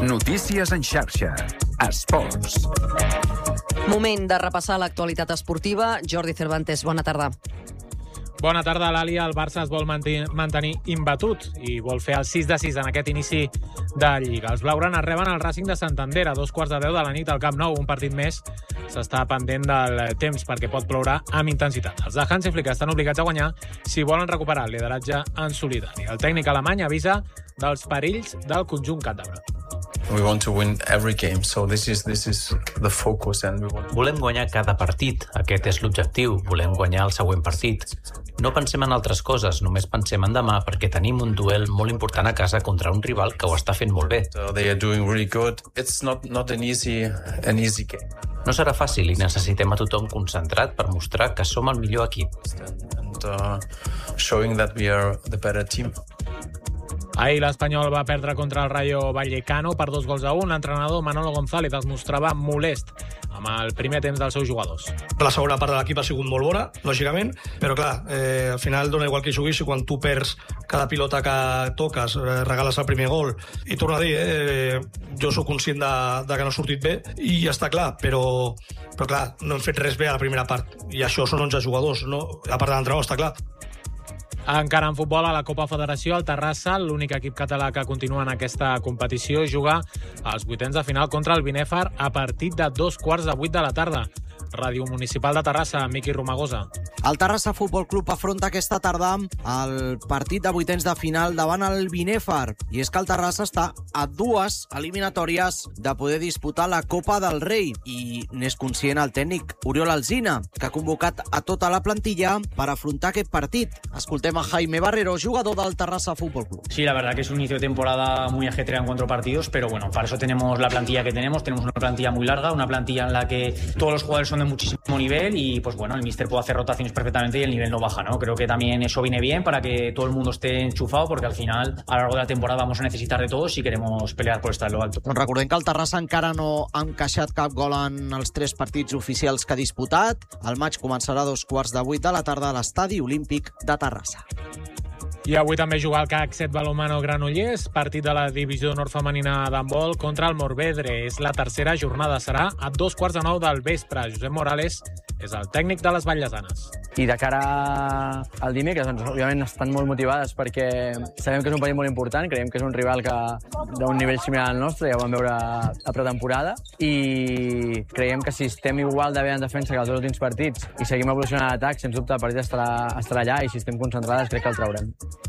Notícies en xarxa. Esports. Moment de repassar l'actualitat esportiva. Jordi Cervantes, bona tarda. Bona tarda, Làlia. El Barça es vol mantenir imbatut i vol fer el 6-6 en aquest inici de Lliga. Els blaugranes reben el Racing de Santander a 2:15 de la nit al Camp Nou. Un partit més s'està pendent del temps perquè pot ploure amb intensitat. Els de Hansi Flick estan obligats a guanyar si volen recuperar el lideratge en solitari. El tècnic alemany avisa dels perills del conjunt càntabre. We want to win every game, so this is the focus. Volem guanyar cada partit, aquest és l'objectiu. Volem guanyar el següent partit. No pensem en altres coses, només pensem en demà perquè tenim un duel molt important a casa contra un rival que ho està fent molt bé. They are doing really good. It's not an easy game. No serà fàcil i necessitem a tothom concentrat per mostrar que som el millor equip. And showing that we are the better team. Ahir l'Espanyol va perdre contra el Rayo Vallecano per 2-1. L'entrenador Manolo González es mostrava molest amb el primer temps dels seus jugadors. La segona part de l'equip ha sigut molt bona, lògicament, però clar, al final dona igual que juguis i quan tu perds cada pilota que toques, regales el primer gol. I torno a dir, jo sóc conscient de que no ha sortit bé i ja està clar, però clar, no hem fet res bé a la primera part. I això són 11 jugadors, no? A part de l'entrenador, està clar. Encara en futbol, a la Copa Federació, el Terrassa, l'únic equip català que continua en aquesta competició, juga als vuitens de final contra el Binèfar a partir de 7:15 de la tarda. Ràdio Municipal de Terrassa, Miqui Romagosa. El Terrassa Futbol Club afronta aquesta tarda el partit de vuitens de final davant el Binèfar. I és que el Terrassa està a 2 eliminatòries de poder disputar la Copa del Rei. I n'és conscient el tècnic Oriol Alsina, que ha convocat a tota la plantilla per afrontar aquest partit. Escoltem a Jaime Barrero, jugador del Terrassa Fútbol Club. Sí, la verdad que es un inicio de temporada muy ajetreado en 4 partidos, pero bueno, para eso tenemos la plantilla que tenemos una plantilla muy larga, una plantilla en la que todos los jugadores son de muchísimo nivel y pues bueno, el míster puede hacer rotaciones perfectamente y el nivel no baja, ¿no? Creo que también eso viene bien para que todo el mundo esté enchufado, porque al final, a lo largo de la temporada vamos a necesitar de todos si queremos pelear por estar en lo alto. Doncs recordem que el Terrassa encara no ha encaixat cap gol en els 3 partits oficials que ha disputat. El maig començarà a 7:15 de la tarda a l'Estadi Olímpic de Terrassa. I avui també juga el CAC 7 Balonmano Granollers, partit de la divisió nord femenina d'handbol contra el Morvedre. És la tercera jornada, serà a 2:15 del vespre. Josep Morales és el tècnic de les batlesanes. I de cara al dimecres, doncs, òbviament estan molt motivades perquè sabem que és un partit molt important, creiem que és un rival d'un nivell similar al nostre, ja ho vam veure a pretemporada, i creiem que si estem igual de bé en defensa que els 2 últims partits i seguim evolucionant a l'atac, sens dubte el partit estarà allà i si estem concentrades crec que el traurem.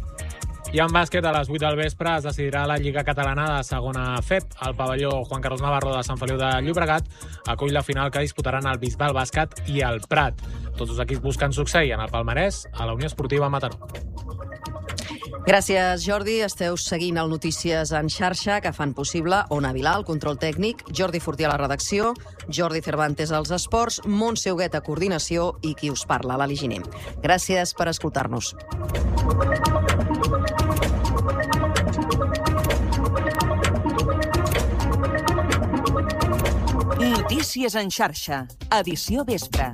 I en bàsquet, a les 8 del vespre, es decidirà la Lliga Catalana de segona FEP. El pavelló Juan Carlos Navarro de Sant Feliu de Llobregat acull la final que disputaran el Bisbal Bàsquet i el Prat. Tots els equips busquen succés en el palmarès a la Unió Esportiva Mataró. Gràcies, Jordi. Esteu seguint el Notícies en xarxa que fan possible Ona Vilà, el control tècnic, Jordi Fortià a la redacció, Jordi Cervantes als esports, Montse Huguet a coordinació i qui us parla, l'Ali Giner. Gràcies per escoltar-nos. Notícies en xarxa, edició vespre.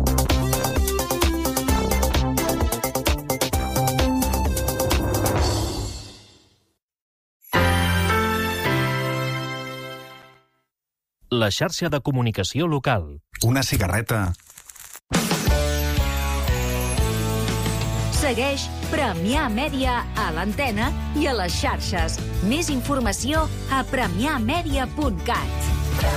La xarxa de comunicació local. Una cigarreta. Segueix Premià Mèdia a l'antena i a les xarxes. Més informació a premiamedia.cat.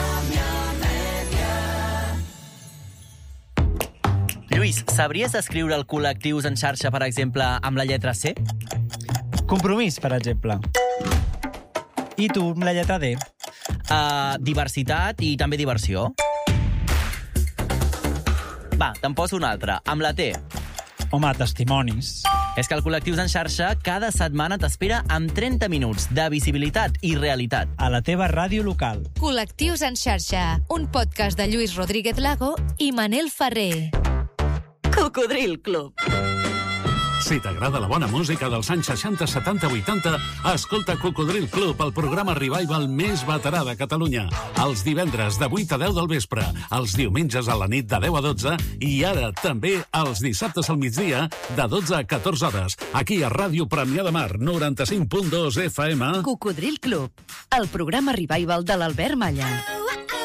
Lluís, sabries escriure el col·lectius en xarxa, per exemple, amb la lletra C? Compromís, per exemple. I tu, amb la lletra D? Diversitat i també diversió. Va, te'n poso una altra, amb la T. Home, testimonis. És que el Col·lectius en xarxa cada setmana t'espera amb 30 minuts de visibilitat i realitat. A la teva ràdio local. Col·lectius en xarxa, un podcast de Lluís Rodríguez Lago i Manel Ferrer. Cocodril Club. Si t'agrada la bona música dels anys 60, 70, 80, escolta Cocodril Club, el programa Revival més veterà de Catalunya. Els divendres de 8 a 10 del vespre, els diumenges a la nit de 10 a 12 i ara també els dissabtes al migdia de 12 a 14 hores. Aquí a Ràdio Premià de Mar, 95.2 FM. Cocodril Club, el programa Revival de l'Albert Malla.